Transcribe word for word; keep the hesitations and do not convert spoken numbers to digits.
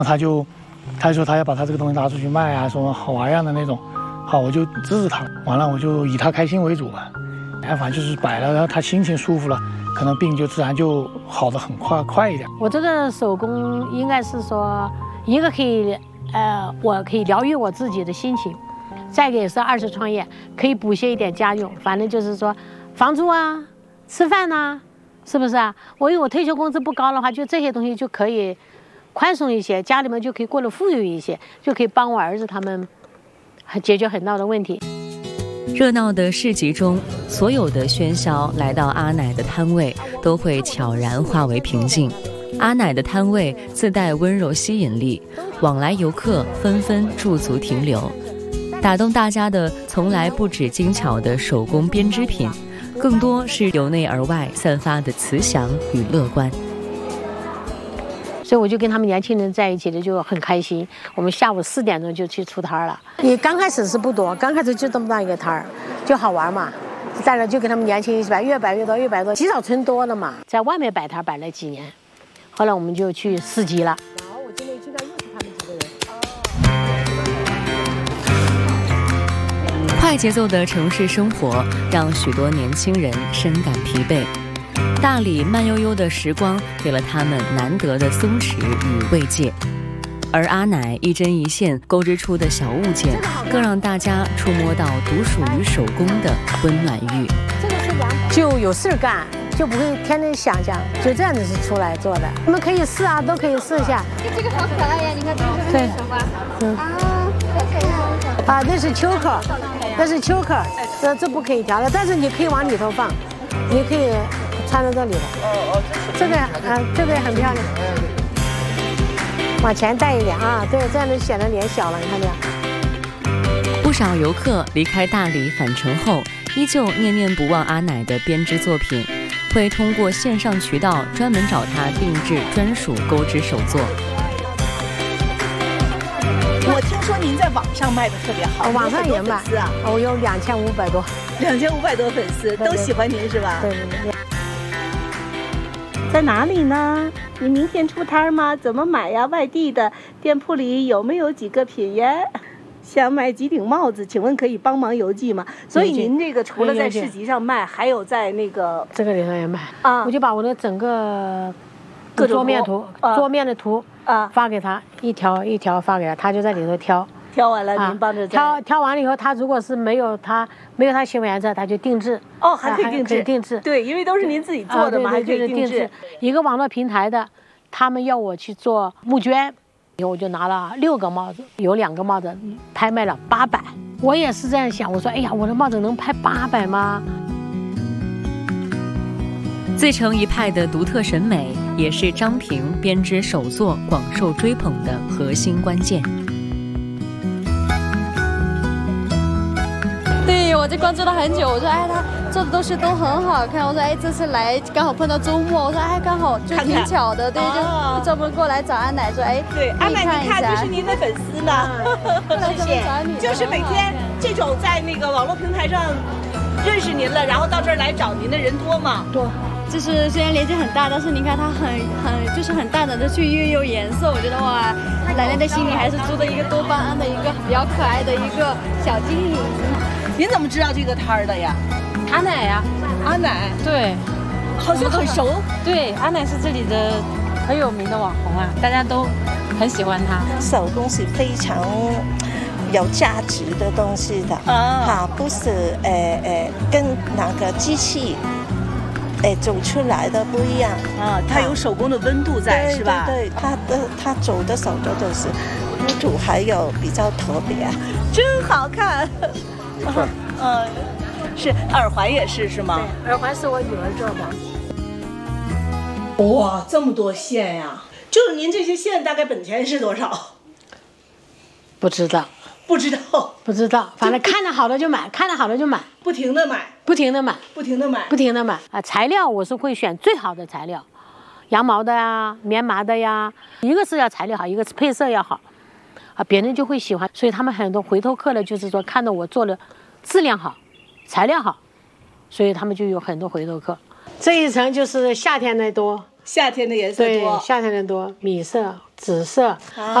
他就他就说他要把他这个东西拿出去卖啊，说好玩样的那种。好，我就支持他，完了我就以他开心为主吧。哎，反正就是摆了，然后他心情舒服了，可能病就自然就好得很快快一点。 我这个手工应该是说，一个可以，呃，我可以疗愈我自己的心情，再一个也是二次创业，可以补些一点家用。反正就是说，房租啊，吃饭呐、啊，是不是啊？我因为我退休工资不高的话，就这些东西就可以宽松一些，家里面就可以过得富裕一些，就可以帮我儿子他们解决很大的问题。 热闹的市集中，所有的喧嚣来到阿奶的摊位，都会悄然化为平静。阿奶的摊位自带温柔吸引力，往来游客纷纷驻足停留。打动大家的从来不止精巧的手工编织品，更多是由内而外散发的慈祥与乐观。 所以我就跟他们年轻人在一起的就很开心。我们下午四点钟就去出摊了。你刚开始是不多，刚开始就这么大一个摊儿，就好玩嘛。在那就跟他们年轻人一起摆，越摆越多，越摆越多。积少成多了嘛，在外面摆摊摆了几年，后来我们就去市集了。然后我今天进来又是他们几个人。快节奏的城市生活让许多年轻人深感疲惫。大理慢悠悠的时光给了他们难得的松弛与慰藉，而阿奶一针一线钩织出的小物件，更让大家触摸到独属于手工的温暖欲。 这个是凉，就有事干，就不会天天想想，就这样子是出来做的。你们可以试啊，都可以试一下。 这个好可爱呀！你看这个是不是手花？嗯啊， 啊，那是秋克，那是秋克，这这不可以调的，但是你可以往里头放，你可以。穿在这里的，这个啊，这个也很漂亮。往前带一点啊，对，这样就显得脸小了，你看这样。 不少游客离开大理返程后，依旧念念不忘阿奶的编织作品，会通过线上渠道专门找她定制专属钩织手作。 我听说您在网上卖的特别好， 网上也卖啊， 我有两千五百多， 两千五百多粉丝都喜欢您是吧？ 对对对。 在哪里呢？你明天出摊吗？怎么买呀？外地的店铺里有没有几个品呀？想买几顶帽子，请问可以帮忙邮寄吗？所以您这个除了在市集上卖，还有在那个这个里头也卖啊。我就把我的整个各桌面图、啊、桌面的图啊发给他，一条一条发给他，他就在里头挑。 挑完了，您帮着挑挑完了以后，他如果是没有他没有他喜欢颜色，他就定制。 哦，还可以定制， 定制。 对，因为都是您自己做的嘛，还可以定制。 一个网络平台的，他们要我去做募捐，以后我就拿了六个帽子，有两个帽子拍卖了八百。我也是这样想，我说，哎呀，我的帽子能拍八百吗？ 自成一派的独特审美，也是张平编织手作广受追捧的核心关键。 对，我就关注了很久，我说哎，他做的东西都很好看，我说哎，这次来刚好碰到周末，我说哎，刚好就挺巧的，对，就专门过来找安奶说，哎， 对，安奶你看，这是您的粉丝呢，谢谢，就是每天这种在那个网络平台上认识您了，然后到这儿来找您的人多吗？ 多。 就是虽然年纪很大，但是你看他很很就是很大胆的去运用颜色，我觉得哇，奶奶的心里还是住着一个多巴胺的一个比较可爱的一个小精灵。 您怎么知道这个摊儿的呀？ 阿奶呀， 阿奶， 对， 好像很熟。 对，阿奶是这里的很有名的网红啊，大家都很喜欢她。 手工是非常有价值的东西的啊，哈，不是呃呃跟那个机器。哎，走出来的不一样啊，它有手工的温度在，是吧？ 对对，它的它走的手的都是温度，还有比较特别， 真好看。嗯，是耳环也是是吗？ 对，耳环是我女儿做的。哇，这么多线呀！就是您这些线大概本钱是多少？ 不知道。 不知道， 不知道，反正看着好的就买，看着好的就买， 不停的买， 不停的买， 不停的买， 不停的买啊！材料我是会选最好的材料，羊毛的呀，棉麻的呀，一个是要材料好，一个是配色要好，啊，别人就会喜欢。所以他们很多回头客呢，就是说看到我做的质量好，材料好，所以他们就有很多回头客。这一层就是夏天的多， 夏天的颜色多， 对，夏天的多，米色、 紫色。